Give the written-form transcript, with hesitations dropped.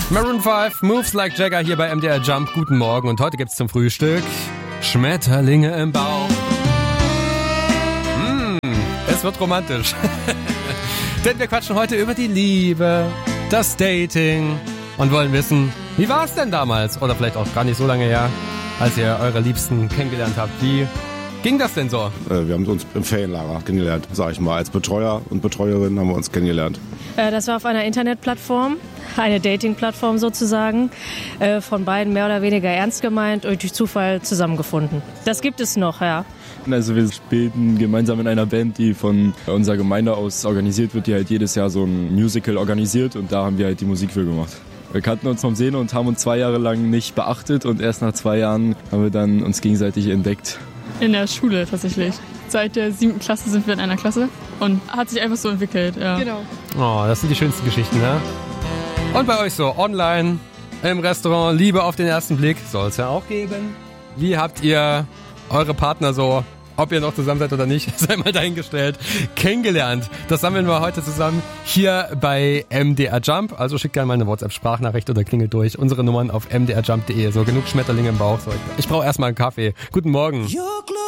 Maroon 5, Moves Like Jagger hier bei MDR Jump. Guten Morgen und heute gibt's zum Frühstück Schmetterlinge im Bauch. Es wird romantisch. Denn wir quatschen heute über die Liebe, das Dating und wollen wissen, wie war es denn damals? Oder vielleicht auch gar nicht so lange her, als ihr eure Liebsten kennengelernt habt. Wie ging das denn so? Wir haben uns im Ferienlager kennengelernt, sag ich mal. Als Betreuer und Betreuerin haben wir uns kennengelernt. Das war auf einer Internetplattform, eine Dating-Plattform sozusagen, von beiden mehr oder weniger ernst gemeint und durch Zufall zusammengefunden. Das gibt es noch, ja. Also wir spielten gemeinsam in einer Band, die von unserer Gemeinde aus organisiert wird, die halt jedes Jahr so ein Musical organisiert und da haben wir halt die Musik für gemacht. Wir kannten uns vom Sehen und haben uns 2 Jahre lang nicht beachtet und erst nach 2 Jahren haben wir dann uns gegenseitig entdeckt. In der Schule tatsächlich. Seit der 7. Klasse sind wir in einer Klasse und hat sich einfach so entwickelt. Ja. Genau. Oh, das sind die schönsten Geschichten, ne? Und bei euch so online, im Restaurant, Liebe auf den ersten Blick, soll es ja auch geben. Wie habt ihr eure Partner so, ob ihr noch zusammen seid oder nicht, sei mal dahingestellt, kennengelernt? Das sammeln wir heute zusammen hier bei MDR Jump. Also schickt gerne mal eine WhatsApp-Sprachnachricht oder klingelt durch. Unsere Nummern auf mdrjump.de. So, genug Schmetterlinge im Bauch. So, ich brauche erstmal einen Kaffee. Guten Morgen.